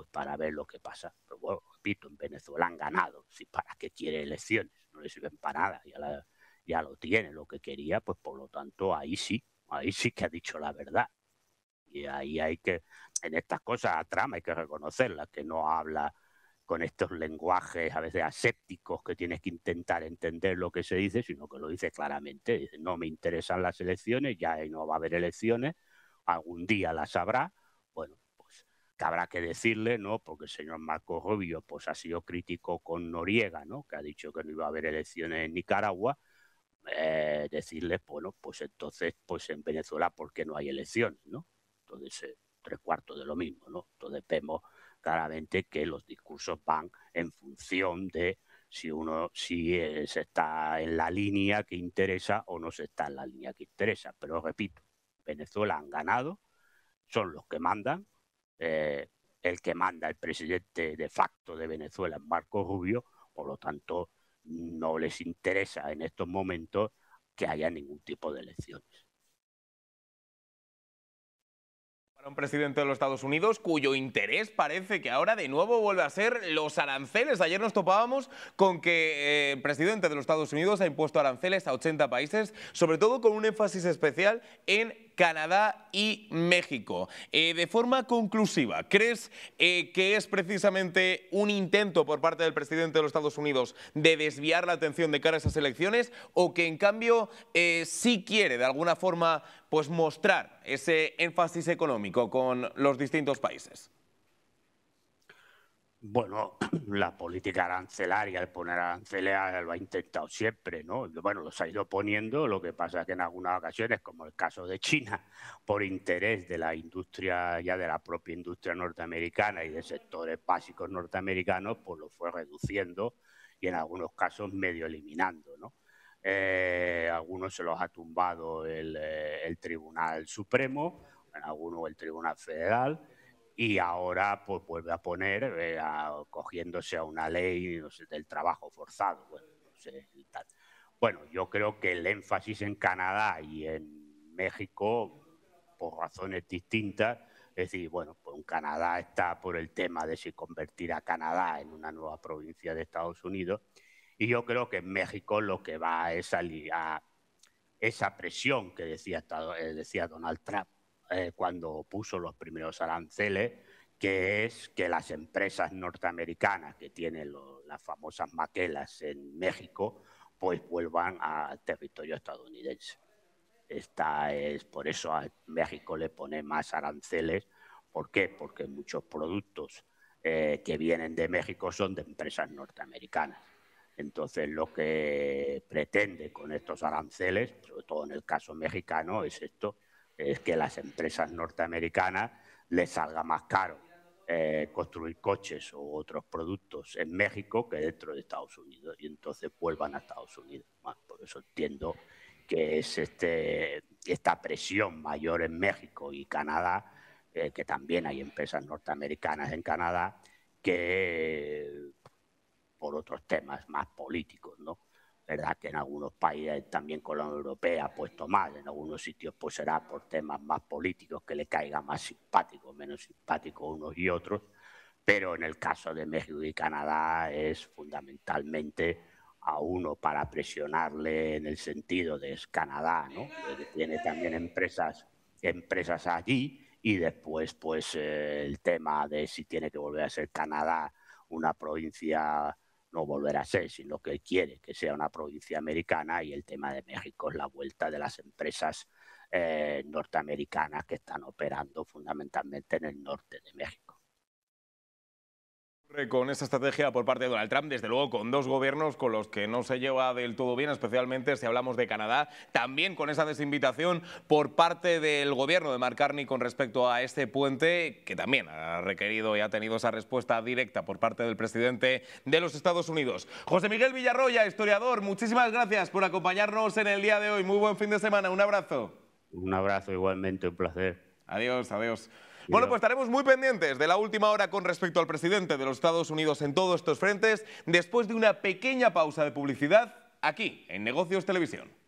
para ver lo que pasa. Pero bueno, repito, en Venezuela han ganado. Si para qué quiere elecciones, no le sirven para nada, ya lo tiene, lo que quería, pues por lo tanto ahí sí que ha dicho la verdad. Y ahí hay que, en estas cosas a Trump hay que reconocerla, que no habla con estos lenguajes a veces asépticos que tienes que intentar entender lo que se dice, sino que lo dice claramente. Dice, no me interesan las elecciones, ya no va a haber elecciones, algún día las habrá. Bueno, pues que habrá que decirle, ¿no? Porque el señor Marco Rubio pues ha sido crítico con Noriega, ¿no? Que ha dicho que no iba a haber elecciones en Nicaragua. Decirles, bueno, pues entonces, pues en Venezuela, ¿por qué no hay elecciones, no? Entonces, 3/4 de lo mismo, ¿no? Entonces vemos claramente que los discursos van en función de si se está en la línea que interesa o no se está en la línea que interesa. Pero repito, Venezuela han ganado, son los que mandan. El que manda, el presidente de facto de Venezuela, es Marco Rubio, por lo tanto no les interesa en estos momentos que haya ningún tipo de elecciones. Para un presidente de los Estados Unidos cuyo interés parece que ahora de nuevo vuelve a ser los aranceles. Ayer nos topábamos con que el presidente de los Estados Unidos ha impuesto aranceles a 80 países, sobre todo con un énfasis especial en Canadá y México. De forma conclusiva, ¿crees que es precisamente un intento por parte del presidente de los Estados Unidos de desviar la atención de cara a esas elecciones, o que en cambio sí quiere de alguna forma pues mostrar ese énfasis económico con los distintos países? Bueno, la política arancelaria, el poner aranceles lo ha intentado siempre, ¿no? Bueno, los ha ido poniendo, lo que pasa es que en algunas ocasiones, como el caso de China, por interés de la industria, ya de la propia industria norteamericana y de sectores básicos norteamericanos, pues lo fue reduciendo y en algunos casos medio eliminando, ¿no? Algunos se los ha tumbado el Tribunal Supremo, en algunos el Tribunal Federal, y ahora pues vuelve a poner, cogiéndose a una ley, no sé, del trabajo forzado. Bueno, no sé, y tal. Bueno, yo creo que el énfasis en Canadá y en México, por razones distintas, es decir, bueno, pues en Canadá está por el tema de si convertir a Canadá en una nueva provincia de Estados Unidos, y yo creo que en México lo que va es a esa presión que decía Donald Trump cuando puso los primeros aranceles, que es que las empresas norteamericanas que tienen las famosas maquilas en México, pues vuelvan al territorio estadounidense. Por eso a México le pone más aranceles. ¿Por qué? Porque muchos productos que vienen de México son de empresas norteamericanas. Entonces, lo que pretende con estos aranceles, sobre todo en el caso mexicano, es que las empresas norteamericanas les salga más caro construir coches u otros productos en México que dentro de Estados Unidos, y entonces vuelvan a Estados Unidos. Bueno, por eso entiendo que es esta presión mayor en México y Canadá, que también hay empresas norteamericanas en Canadá, que por otros temas más políticos, ¿no? Verdad que en algunos países también con la Unión Europea ha puesto más, en algunos sitios pues será por temas más políticos que le caiga más simpático, menos simpático unos y otros, pero en el caso de México y Canadá es fundamentalmente a uno para presionarle en el sentido de Canadá, ¿no? Que tiene también empresas allí, y después pues el tema de si tiene que volver a ser Canadá una provincia, no volver a ser, sino que él quiere que sea una provincia americana, y el tema de México es la vuelta de las empresas norteamericanas que están operando fundamentalmente en el norte de México. Con esta estrategia por parte de Donald Trump, desde luego con dos gobiernos con los que no se lleva del todo bien, especialmente si hablamos de Canadá, también con esa desinvitación por parte del gobierno de Mark Carney con respecto a este puente, que también ha requerido y ha tenido esa respuesta directa por parte del presidente de los Estados Unidos. José Miguel Villarroya, historiador, muchísimas gracias por acompañarnos en el día de hoy. Muy buen fin de semana, un abrazo. Un abrazo igualmente, un placer. Adiós, adiós. Bueno, pues estaremos muy pendientes de la última hora con respecto al presidente de los Estados Unidos en todos estos frentes, después de una pequeña pausa de publicidad aquí en Negocios Televisión.